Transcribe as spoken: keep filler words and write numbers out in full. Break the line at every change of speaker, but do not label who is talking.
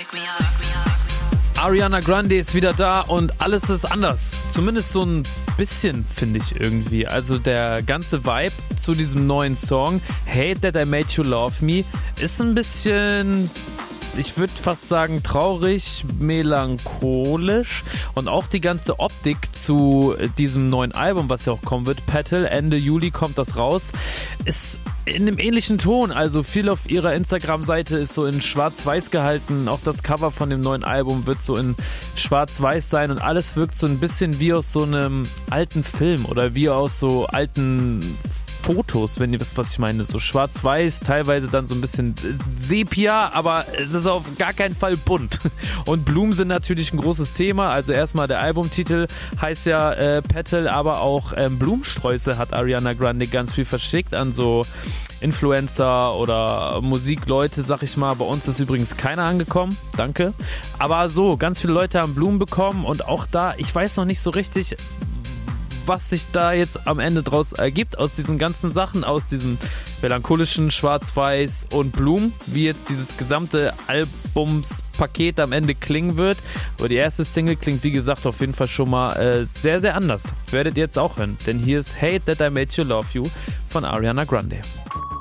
Ariana Grande ist wieder da und alles ist anders. Zumindest so ein bisschen, finde ich irgendwie. Also der ganze Vibe zu diesem neuen Song, Hate That I Made You Love Me, ist ein bisschen, ich würde fast sagen, traurig, melancholisch. Und auch die ganze Optik zu diesem neuen Album, was ja auch kommen wird, Petal, Ende Juli kommt das raus, ist in einem ähnlichen Ton. Also viel auf ihrer Instagram-Seite ist so in schwarz-weiß gehalten. Auch das Cover von dem neuen Album wird so in schwarz-weiß sein und alles wirkt so ein bisschen wie aus so einem alten Film oder wie aus so alten Fotos, wenn ihr wisst, was ich meine. So schwarz-weiß, teilweise dann so ein bisschen Sepia, aber es ist auf gar keinen Fall bunt. Und Blumen sind natürlich ein großes Thema. Also erstmal der Albumtitel heißt ja äh, Petal, aber auch ähm, Blumensträuße hat Ariana Grande ganz viel verschickt an so Influencer oder Musikleute, sag ich mal. Bei uns ist übrigens keiner angekommen. Danke. Aber so, ganz viele Leute haben Blumen bekommen und auch da, ich weiß noch nicht so richtig, was sich da jetzt am Ende draus ergibt, aus diesen ganzen Sachen, aus diesem melancholischen Schwarz-Weiß und Blumen, wie jetzt dieses gesamte Albumspaket am Ende klingen wird. Aber die erste Single klingt, wie gesagt, auf jeden Fall schon mal äh, sehr, sehr anders. Werdet ihr jetzt auch hören, denn hier ist Hate That I Made You Love You von Ariana Grande.